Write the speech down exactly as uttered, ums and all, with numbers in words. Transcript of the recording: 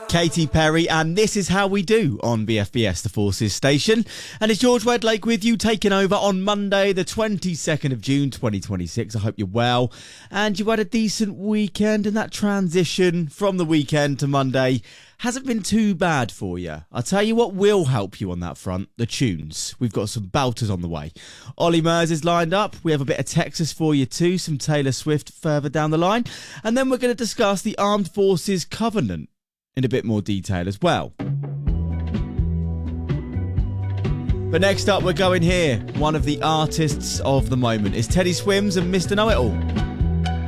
Katy Perry, and this is how we do on B F B S, the Forces station. And it's George Wedlake with you, taking over on Monday, the twenty-second of June, twenty twenty-six. I hope you're well and you had a decent weekend, and that transition from the weekend to Monday hasn't been too bad for you. I'll tell you what will help you on that front, the tunes. We've got some belters on the way. Ollie Murs is lined up. We have a bit of Texas for you too, some Taylor Swift further down the line. And then we're going to discuss the Armed Forces Covenant in a bit more detail as well. But next up, we're going here. One of the artists of the moment is Teddy Swims and Mister Know-It-All.